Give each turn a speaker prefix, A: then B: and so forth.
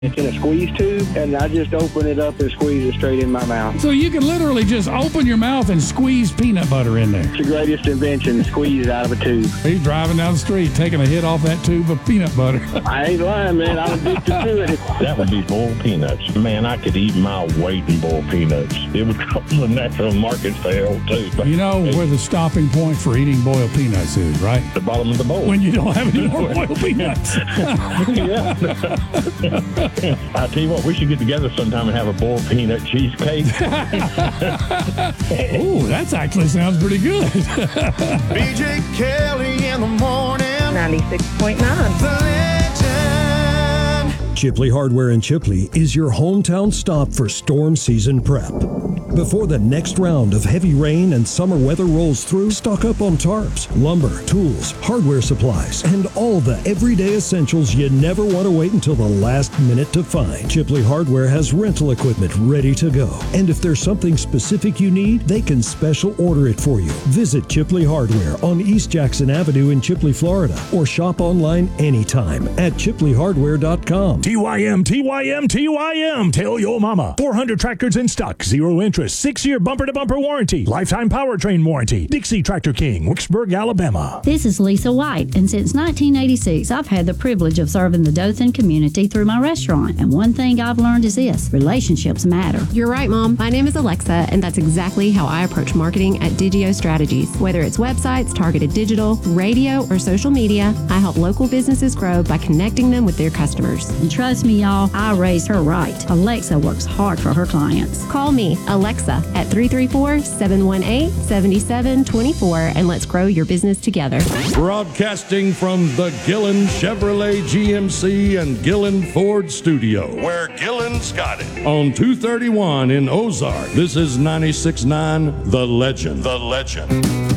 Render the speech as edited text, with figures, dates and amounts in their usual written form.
A: It's in a squeeze tube, and I just open it up and squeeze it straight in my mouth.
B: So you can literally just open your mouth and squeeze peanut butter in there.
A: It's the greatest invention, squeeze out of a tube.
B: He's driving down the street, taking a hit off that tube of peanut butter.
A: I ain't lying, man. I'm addicted to it.
C: That would be boiled peanuts. Man, I could eat my weight in boiled peanuts. It would come from the natural market sale, too.
B: You know where the stopping point for eating boiled peanuts is, right?
C: The bottom of the bowl.
B: When you don't have any more boiled peanuts.
C: Yeah. I tell you what, we should get together sometime and have a boiled peanut cheesecake.
B: Ooh, that actually sounds pretty good.
D: BJ Kelly in the morning.
E: 96.9.
D: The legend.
F: Chipley Hardware in Chipley is your hometown stop for storm season prep. Before the next round of heavy rain and summer weather rolls through, stock up on tarps, lumber, tools, hardware supplies, and all the everyday essentials you never want to wait until the last minute to find. Chipley Hardware has rental equipment ready to go. And if there's something specific you need, they can special order it for you. Visit Chipley Hardware on East Jackson Avenue in Chipley, Florida, or shop online anytime at chipleyhardware.com.
G: TYM, TYM, TYM. Tell your mama. 400 tractors in stock, 0 interest, 6-year bumper-to-bumper warranty, lifetime powertrain warranty. Dixie Tractor King, Wicksburg, Alabama.
H: This is Lisa White, and since 1986, I've had the privilege of serving the Dothan community through my restaurant. And one thing I've learned is this: relationships matter.
I: You're right, Mom. My name is Alexa, and that's exactly how I approach marketing at Digio Strategies. Whether it's websites, targeted digital, radio, or social media, I help local businesses grow by connecting them with their customers.
H: And trust me, y'all, I raised her right. Alexa works hard for her clients.
I: Call me, Alexa, at 334-718-7724, and let's grow your business together.
J: Broadcasting from the Gillen Chevrolet GMC and Gillen Ford studio,
K: where Gillen's got it.
J: On 231 in Ozark, this is 96.9 The Legend.
K: The Legend.